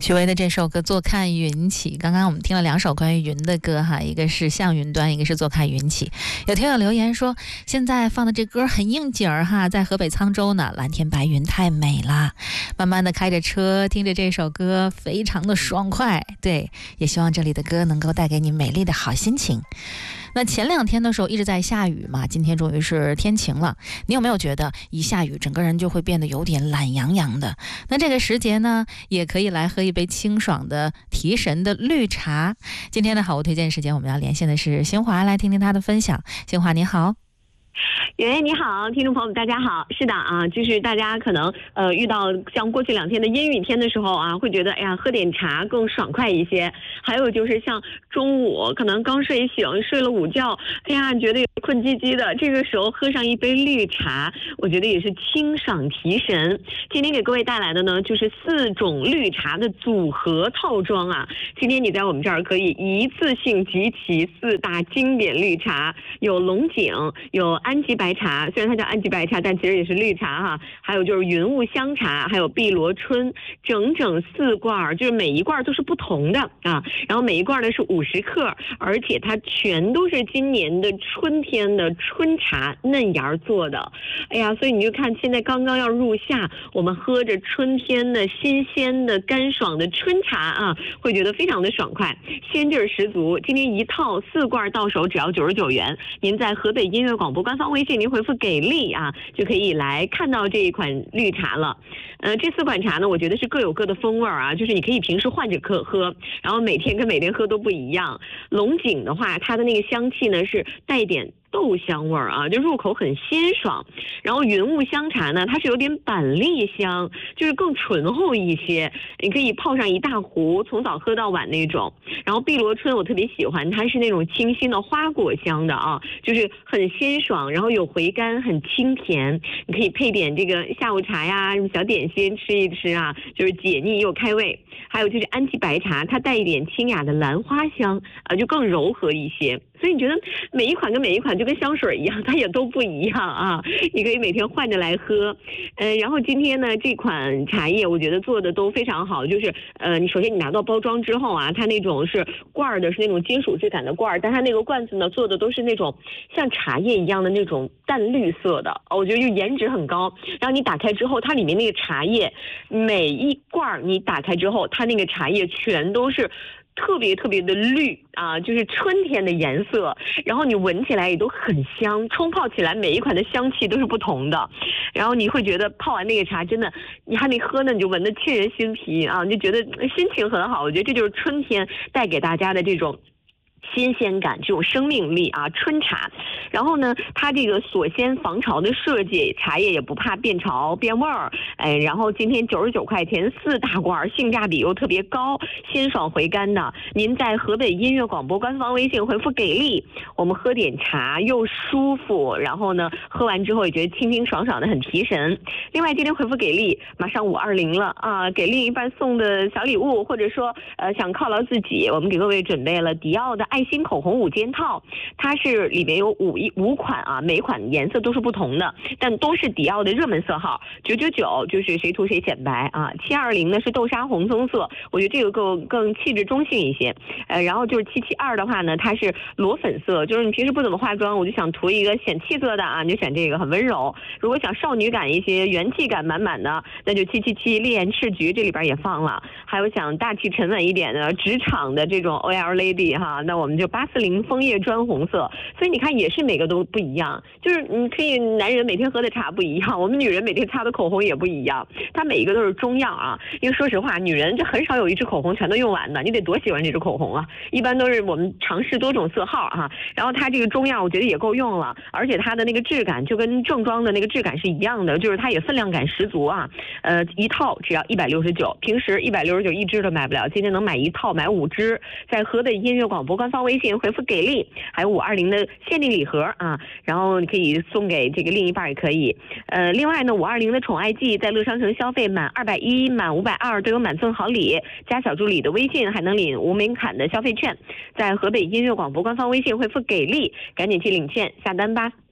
许巍的这首歌《坐看云起》，刚刚我们听了2首关于云的歌哈，一个是向云端，一个是坐看云起。有听友留言说，现在放的这歌很应景儿哈，在河北沧州呢，蓝天白云太美了，慢慢的开着车，听着这首歌，非常的爽快。对，也希望这里的歌能够带给你美丽的好心情。那前2天的时候一直在下雨嘛，今天终于是天晴了。你有没有觉得一下雨整个人就会变得有点懒洋洋的？那这个时节呢，也可以来喝一杯清爽的提神的绿茶。今天的好物推荐时间，我们要连线的是新华，来听听他的分享。新华你好。 圆圆你好，听众朋友们大家好。是的啊，就是大家可能遇到像过去2天的阴雨天的时候啊，会觉得哎呀喝点茶更爽快一些。还有就是像中午可能刚睡醒，睡了午觉，哎呀觉得有困唧唧的，这个时候喝上一杯绿茶，我觉得也是清爽提神。今天给各位带来的呢，就是4种绿茶的组合套装啊。今天你在我们这儿可以一次性集齐4大经典绿茶，有龙井，有安吉白茶，虽然它叫安吉白茶，但其实也是绿茶哈。还有就是云雾香茶，还有碧螺春，整整4罐，就是每一罐都是不同的啊。然后每一罐呢是50克，而且它全都是今年的春天的春茶嫩芽做的。哎呀，所以你就看现在刚刚要入夏，我们喝着春天的新鲜的干爽的春茶啊，会觉得非常的爽快，鲜劲儿十足。今天一套4罐到手只要99元，您在河北音乐广播官方微信您回复给力啊，就可以来看到这一款绿茶了。这4款茶呢，我觉得是各有各的风味啊，就是你可以平时换着喝，然后每天跟每天喝都不一样。龙井的话，它的那个香气呢是带一点豆香味啊，就入口很鲜爽。然后云雾香茶呢，它是有点板栗香，就是更醇厚一些，你可以泡上一大壶，从早喝到晚那种。然后碧螺春我特别喜欢，它是那种清新的花果香的啊，就是很鲜爽，然后有回甘，很清甜。你可以配点这个下午茶呀，什么小点心吃一吃啊，就是解腻又开胃。还有就是安吉白茶，它带一点清雅的兰花香啊，就更柔和一些。所以你觉得每一款跟每一款就跟香水一样，它也都不一样啊。你可以每天换着来喝。然后今天呢，这款茶叶我觉得做的都非常好，就是你首先你拿到包装之后啊，它那种是罐的，是那种金属质感的罐，但它那个罐子呢做的都是那种像茶叶一样的那种淡绿色的，我觉得就颜值很高。然后你打开之后，它里面那个茶叶每一罐你打开之后，它那个茶叶全都是特别特别的绿啊，就是春天的颜色，然后你闻起来也都很香，冲泡起来每一款的香气都是不同的，然后你会觉得泡完那个茶真的你还没喝呢，你就闻得沁人心脾啊，你就觉得心情很好。我觉得这就是春天带给大家的这种新鲜感，这种生命力啊，春茶。然后呢，它这个锁鲜防潮的设计，茶叶也不怕变潮变味儿。然后今天99块钱4大罐，性价比又特别高，鲜爽回甘的。您在河北音乐广播官方微信回复给力，我们喝点茶又舒服，然后呢，喝完之后也觉得清清爽爽的，很提神。另外今天回复给力，马上520了啊，给另一半送的小礼物，或者说想犒劳自己，我们给各位准备了迪奥的爱心口红5件套，它是里面有5款啊，每款颜色都是不同的，但都是迪奥的热门色号。999就是谁涂谁显白啊，720呢是豆沙红棕色，我觉得这个更气质中性一些。然后就是772的话呢，它是裸粉色，就是你平时不怎么化妆，我就想涂一个显气色的啊，你就选这个很温柔。如果想少女感一些，元气感满满的，那就777烈焰赤橘这里边也放了。还有想大气沉稳一点的职场的这种 OL lady 哈，那我们就840枫叶砖红色。所以你看也是每个都不一样，就是你可以男人每天喝的茶不一样，我们女人每天擦的口红也不一样，它每一个都是中药啊。因为说实话，女人就很少有一支口红全都用完的，你得多喜欢这支口红啊。一般都是我们尝试多种色号啊，然后它这个中药我觉得也够用了，而且它的那个质感就跟正装的那个质感是一样的，就是它也分量感十足啊。一套只要169，平时169一支都买不了，今天能买一套买5支，在河北音乐广播官方微信回复给力，还有520的限定礼盒啊，然后你可以送给这个另一半也可以。另外呢，520的宠爱季在乐商城消费满210、满520都有满赠好礼，加小助理的微信还能领无门槛的消费券。在河北音乐广播官方微信回复给力，赶紧去领券下单吧。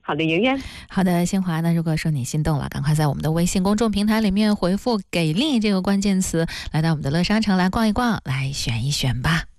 好的，圆圆。 好的，新华呢，如果说你心动了，赶快在我们的微信公众平台里面回复"给力"这个关键词，来到我们的乐商城来逛一逛，来选一选吧。